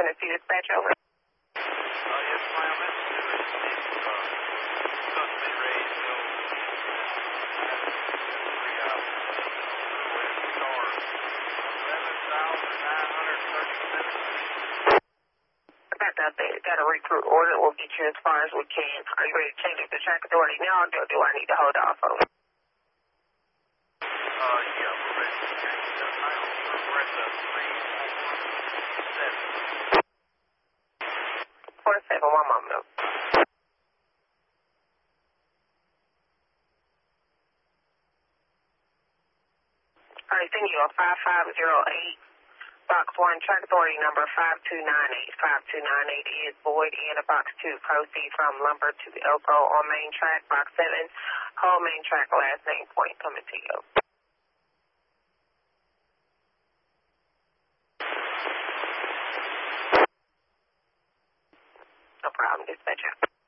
Tennessee Dispatch, over. Yes, ma'am. This is Sunday radio. About that, they got a recruit order. We'll get you as far as we can. Are you ready to change it to track authority now, or do I need to hold off over? Yeah, we're ready to change that now. We're at the 347. 47, one moment. All right, thank you. 5508, box 1, track authority number 5298. 5298 is void in a box 2. Proceed from Lumber to Elko on main track, box 7. Whole main track, last name point coming to you. No problem, dispatcher.